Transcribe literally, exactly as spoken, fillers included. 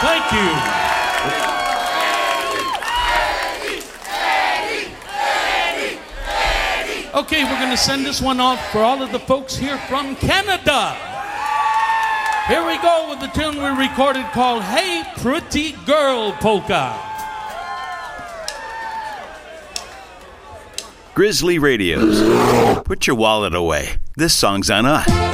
Thank you. Okay, we're going to send this one off for all of the folks here from Canada. Here we go with the tune we recorded called Hey Pretty Girl Polka. Grizzly Radios. Put your wallet away. This song's on us.